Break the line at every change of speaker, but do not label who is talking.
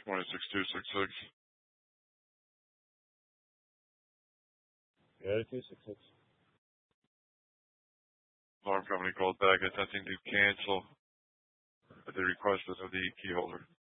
26266.
Yeah, 266.
Alarm company called back attempting to cancel the request of the key holder.